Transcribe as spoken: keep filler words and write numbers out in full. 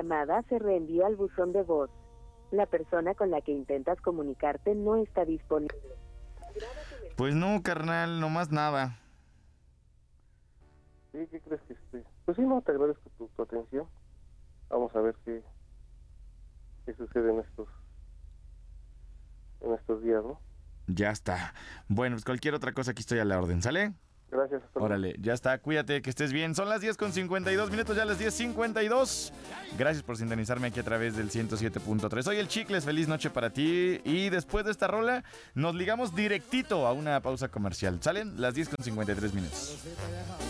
llamada se reenvía al buzón de voz. La persona con la que intentas comunicarte no está disponible. Pues no, carnal, nomás nada. Sí, ¿qué crees que estoy? Pues sí, no, te agradezco tu, tu atención. Vamos a ver qué, qué sucede en estos, en estos días, ¿no? Ya está. Bueno, pues cualquier otra cosa aquí estoy a la orden, ¿sale? Gracias. Hasta luego. Órale, ya está, cuídate, que estés bien. Son las diez con cincuenta y dos minutos, ya las diez cincuenta y dos. Gracias por sintonizarme aquí a través del ciento siete punto tres. Soy el Chicles, feliz noche para ti. Y después de esta rola, nos ligamos directito a una pausa comercial. ¿Salen? Las diez con cincuenta y tres minutos.